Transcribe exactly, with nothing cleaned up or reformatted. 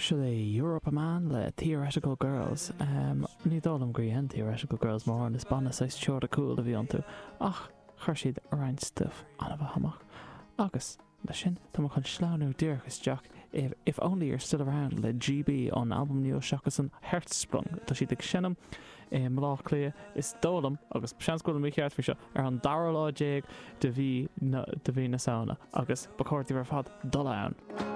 Should a Europe a man le Theoretical Girls um, ní dólam gríon Theoretical Girls mór an is banna seis teoir a cool a bhí an tú ach chuir siad a rein stuff anna bh hamach agus le sin tá mo chun sláánú dúrchas Jack if, if only you're still around le G B on album Neil Shackerson Hertzsprung tá siad ag sinnam e mlách clia is dólam agus seanscoil mí cheart fi seo ar an dara lá déag de bhí na, de bhí na saona agus bacórtí ar fad dul ann.